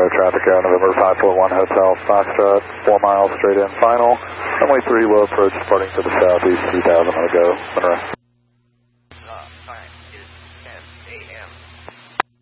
traffic air, November 541 Hotel Foxtrot, 4 miles straight in final. Runway 3 will approach departing to the southeast, 3000 on the go, Monroe.